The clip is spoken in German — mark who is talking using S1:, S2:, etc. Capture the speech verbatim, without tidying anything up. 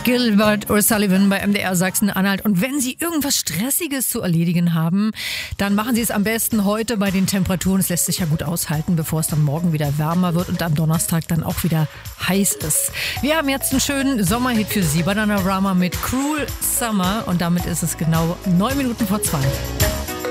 S1: Gilbert O'Sullivan bei M D R Sachsen-Anhalt. Und wenn Sie irgendwas Stressiges zu erledigen haben, dann machen Sie es am besten heute bei den Temperaturen. Es lässt sich ja gut aushalten, bevor es dann morgen wieder wärmer wird und am Donnerstag dann auch wieder heiß ist. Wir haben jetzt einen schönen Sommerhit für Sie. Bananarama mit Cruel Summer. Und damit ist es genau neun Minuten vor zwei.